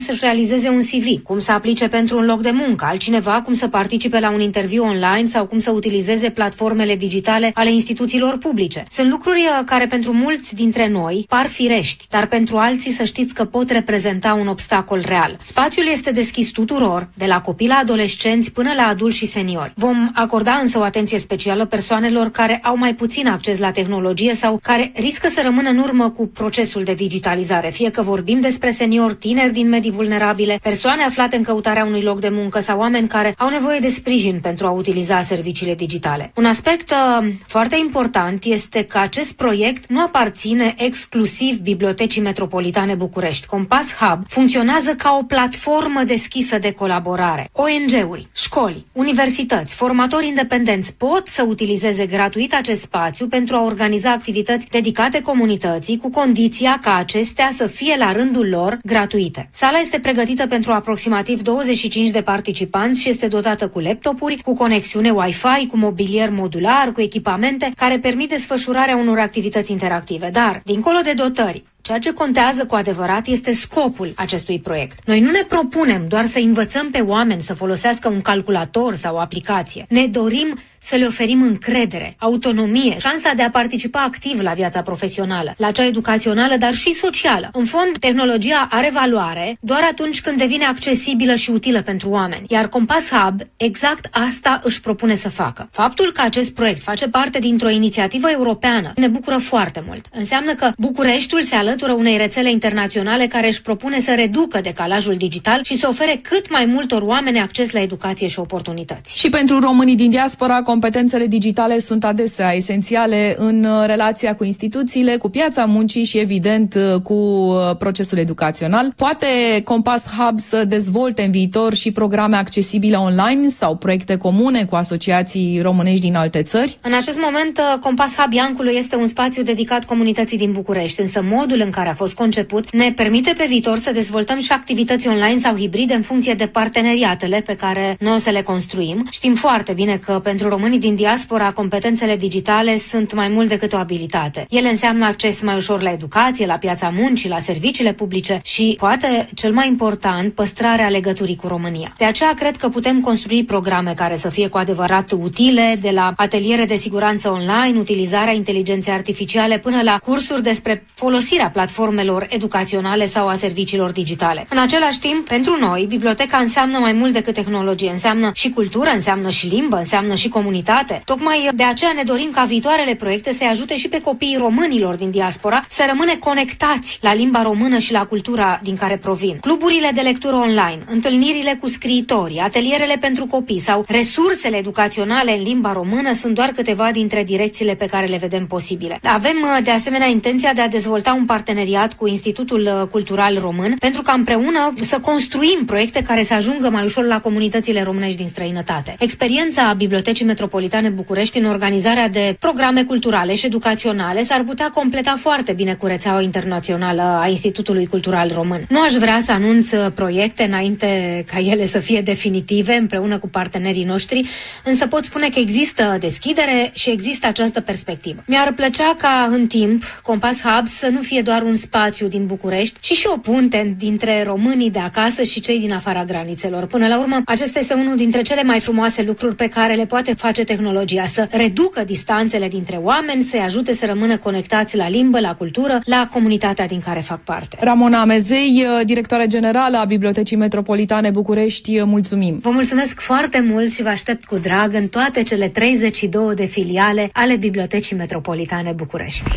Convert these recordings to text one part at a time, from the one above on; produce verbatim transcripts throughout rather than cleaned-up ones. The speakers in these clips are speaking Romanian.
să-și realizeze un C V, cum să aplice pentru un loc de muncă, altcineva cum să participe la un interviu online sau cum să utilizeze platformele digitale ale instituțiilor publice. Sunt lucruri care pentru mulți dintre noi par firești, dar pentru alții să știți că pot reprezenta un obstacol real. Spațiul este deschis tuturor, de la copii la adolescenți până la adulți și seniori. Vom acorda însă o atenție specială persoanelor care au mai puțin acces la tehnologie sau care riscă să rămână în urmă cu procesul de digitalizare, fie că vorbim despre seniori, tineri din medii vulnerabile, persoane aflate în căutarea unui loc de muncă sau oameni care au nevoie de sprijin pentru a utiliza serviciile digitale. Un aspect uh, foarte important este că acest proiect nu aparține exclusiv Bibliotecii Metropolitane București. Compass Hub funcționează ca o platformă deschisă de colaborare. O N G-uri, școli, universități, formatori independenți pot să utilizeze gratuit acest spațiu pentru a organiza activități dedicate comunității, cu condiția ca acestea să fie la rândul lor gratuite. Sala este pregătită pentru aproximativ douăzeci și cinci de participanți și este dotată cu laptopuri, cu conexiune Wi-Fi, cu mobilier modular, cu echipamente care permit desfășurarea unor activități interactive. Dar, dincolo de dotări, ceea ce contează cu adevărat este scopul acestui proiect. Noi nu ne propunem doar să învățăm pe oameni să folosească un calculator sau o aplicație. Ne dorim să le oferim încredere, autonomie, șansa de a participa activ la viața profesională, la cea educațională, dar și socială. În fond, tehnologia are valoare doar atunci când devine accesibilă și utilă pentru oameni. Iar Compass Hub exact asta își propune să facă. Faptul că acest proiect face parte dintr-o inițiativă europeană ne bucură foarte mult. Înseamnă că Bucureștiul se alătură unei rețele internaționale care își propune să reducă decalajul digital și să ofere cât mai multor oameni acces la educație și oportunități. Și pentru românii din diaspora, competențele digitale sunt adesea esențiale în relația cu instituțiile, cu piața muncii și, evident, cu procesul educațional. Poate Compass Hub să dezvolte în viitor și programe accesibile online sau proiecte comune cu asociații românești din alte țări? În acest moment, Compass Hub Iancului este un spațiu dedicat comunității din București, însă modul în care a fost conceput ne permite pe viitor să dezvoltăm și activități online sau hibride în funcție de parteneriatele pe care noi o să le construim. Știm foarte bine că pentru românii din diaspora, competențele digitale sunt mai mult decât o abilitate. Ele înseamnă acces mai ușor la educație, la piața muncii, la serviciile publice și, poate cel mai important, păstrarea legăturii cu România. De aceea cred că putem construi programe care să fie cu adevărat utile, de la ateliere de siguranță online, utilizarea inteligenței artificiale, până la cursuri despre folosirea platformelor educaționale sau a serviciilor digitale. În același timp, pentru noi, biblioteca înseamnă mai mult decât tehnologie, înseamnă și cultură, înseamnă și limbă, înseamnă și comunitate. Tocmai de aceea ne dorim ca viitoarele proiecte să ajute și pe copiii românilor din diaspora să rămână conectați la limba română și la cultura din care provin. Cluburile de lectură online, întâlnirile cu scriitorii, atelierele pentru copii sau resursele educaționale în limba română sunt doar câteva dintre direcțiile pe care le vedem posibile. Avem de asemenea intenția de a dezvolta un parteneriat cu Institutul Cultural Român pentru ca împreună să construim proiecte care să ajungă mai ușor la comunitățile românești din străinătate. Experiența Bibliotecii Metropolitane București în organizarea de programe culturale și educaționale s-ar putea completa foarte bine cu rețeaua internațională a Institutului Cultural Român. Nu aș vrea să anunț proiecte înainte ca ele să fie definitive împreună cu partenerii noștri, însă pot spune că există deschidere și există această perspectivă. Mi-ar plăcea ca în timp Compass Hub să nu fie doar un spațiu din București, ci și o punte dintre românii de acasă și cei din afara granițelor. Până la urmă, acesta este unul dintre cele mai frumoase lucruri pe care le poate face tehnologia, să reducă distanțele dintre oameni, să-i ajute să rămână conectați la limbă, la cultură, la comunitatea din care fac parte. Ramona Amezei, directoare generală a Bibliotecii Metropolitane București, mulțumim! Vă mulțumesc foarte mult și vă aștept cu drag în toate cele treizeci și două de filiale ale Bibliotecii Metropolitane București.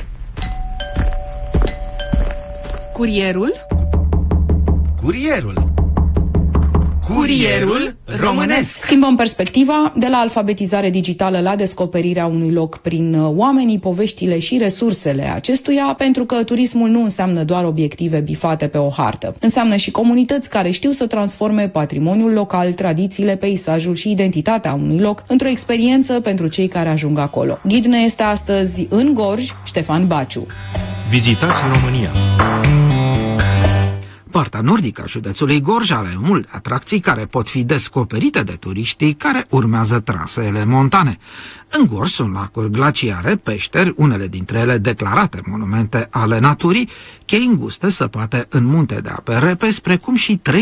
Curierul? Curierul. Curierul românesc. Schimbăm perspectiva de la alfabetizare digitală la descoperirea unui loc prin oamenii, poveștile și resursele acestuia, pentru că turismul nu înseamnă doar obiective bifate pe o hartă. Înseamnă și comunități care știu să transforme patrimoniul local, tradițiile, peisajul și identitatea unui loc într-o experiență pentru cei care ajung acolo. Ghid ne este astăzi în Gorj, Ștefan Baciu. Vizitați România. Partea nordică a județului Gorj are multe atracții care pot fi descoperite de turiștii care urmează traseele montane. În Gorj sunt lacuri glaciare, peșteri, unele dintre ele declarate monumente ale naturii, chei înguste săpate în munte de ape repezi, precum și trei